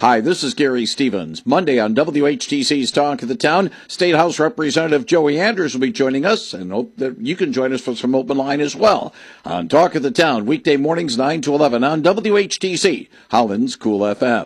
Hi, this is Gary Stevens. Monday on WHTC's Talk of the Town, State House Representative Joey Anders will be joining us, and hope that you can join us for some open line as well on Talk of the Town, weekday mornings 9 to 11 on WHTC, Holland's Cool FM.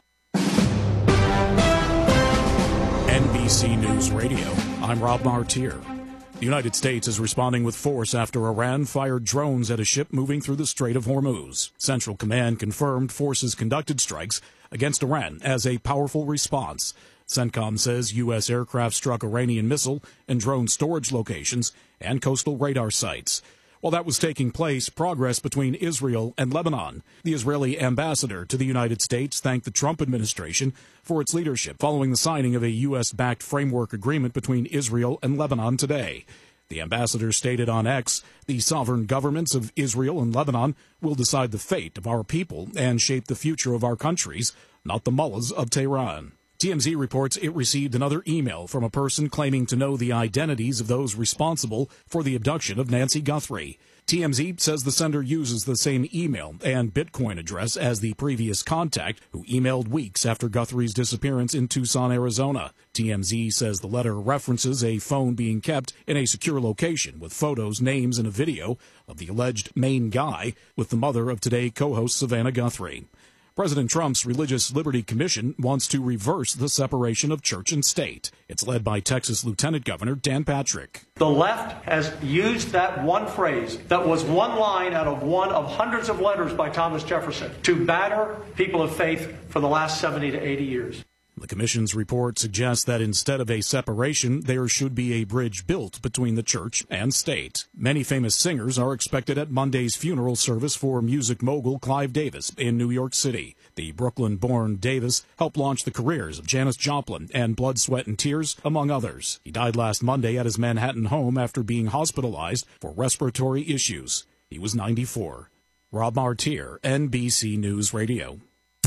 NBC News Radio, I'm Rob Martier. The United States is responding with force after Iran fired drones at a ship moving through the Strait of Hormuz. Central Command confirmed forces conducted strikes against Iran as a powerful response. CENTCOM says U.S. aircraft struck Iranian missile and drone storage locations and coastal radar sites. While that was taking place, progress between Israel and Lebanon. The Israeli ambassador to the United States thanked the Trump administration for its leadership following the signing of a U.S.-backed framework agreement between Israel and Lebanon today. The ambassador stated on X, the sovereign governments of Israel and Lebanon will decide the fate of our people and shape the future of our countries, not the mullahs of Tehran. TMZ reports it received another email from a person claiming to know the identities of those responsible for the abduction of Nancy Guthrie. TMZ says the sender uses the same email and Bitcoin address as the previous contact who emailed weeks after Guthrie's disappearance in Tucson, Arizona. TMZ says the letter references a phone being kept in a secure location with photos, names, and a video of the alleged main guy with the mother of Today co-host Savannah Guthrie. President Trump's Religious Liberty Commission wants to reverse the separation of church and state. It's led by Texas Lieutenant Governor Dan Patrick. The left has used that one phrase that was one line out of one of hundreds of letters by Thomas Jefferson to batter people of faith for the last 70 to 80 years. The Commission's report suggests that instead of a separation, there should be a bridge built between the church and state. Many famous singers are expected at Monday's funeral service for music mogul Clive Davis in New York City. The Brooklyn-born Davis helped launch the careers of Janis Joplin and Blood, Sweat, and Tears, among others. He died last Monday at his Manhattan home after being hospitalized for respiratory issues. He was 94. Rob Martier, NBC News Radio.